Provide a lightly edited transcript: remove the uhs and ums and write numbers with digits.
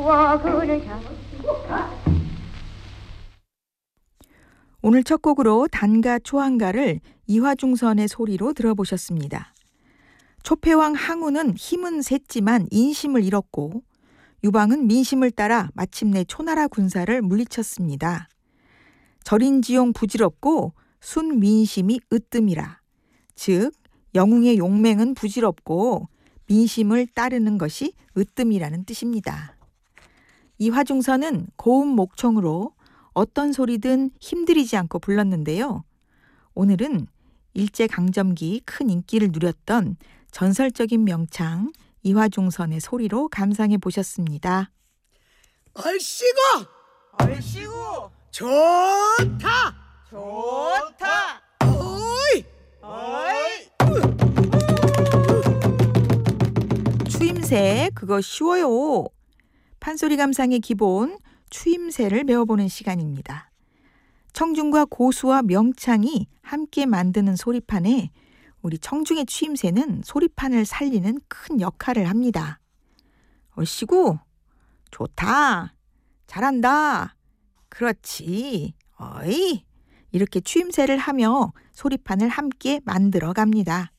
추억을 잡고. 오늘 첫 곡으로 단가 초한가를 이화중선의 소리로 들어보셨습니다. 초패왕 항우는 힘은 셌지만 인심을 잃었고 유방은 민심을 따라 마침내 초나라 군사를 물리쳤습니다. 절인지용 부질없고 순민심이 으뜸이라. 즉 영웅의 용맹은 부질없고 민심을 따르는 것이 으뜸이라는 뜻입니다. 이화중선은 고음 목청으로 어떤 소리든 힘들이지 않고 불렀는데요. 오늘은 일제강점기 큰 인기를 누렸던 전설적인 명창 이화중선의 소리로 감상해 보셨습니다. 얼씨구 얼씨구 좋다 좋다 어이 어이 추임새 그거 쉬워요. 판소리 감상의 기본 추임새를 배워보는 시간입니다. 청중과 고수와 명창이 함께 만드는 소리판에 우리 청중의 추임새는 소리판을 살리는 큰 역할을 합니다. 얼씨구 좋다 잘한다 그렇지 어이 이렇게 추임새를 하며 소리판을 함께 만들어 갑니다.